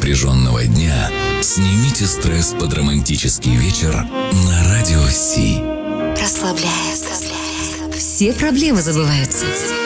напряженного дня снимите стресс под романтический вечер на Радио Си. Расслабляет. Все проблемы забываются.